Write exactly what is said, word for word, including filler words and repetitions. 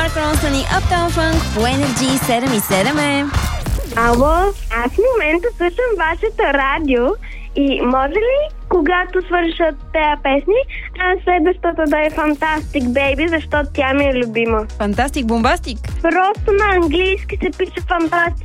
Марк Ронсън и Uptown Funk по Energy седем и седем е. Ало, аз в момента слушам вашето радио и може ли, когато свършат тези песни, следващата да е Fantastic Baby, защото тя ми е любима. Фантастик, бомбастик. Просто на английски се пише Fantastic